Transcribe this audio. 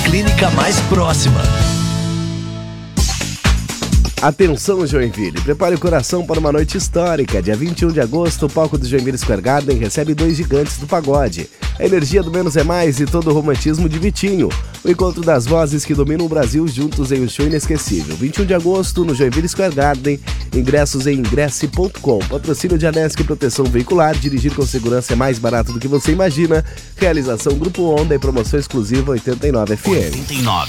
clínica mais próxima. Atenção, Joinville, prepare o coração para uma noite histórica. Dia 21 de agosto, o palco do Joinville Square Garden recebe 2 gigantes do pagode. A energia do Menos é Mais e todo o romantismo de Vitinho. O encontro das vozes que dominam o Brasil juntos em um show inesquecível. 21 de agosto, no Joinville Square Garden. Ingressos em ingresse.com. Patrocínio de Anesc Proteção Veicular. Dirigir com segurança é mais barato do que você imagina. Realização Grupo Onda e promoção exclusiva 89 FM. 89.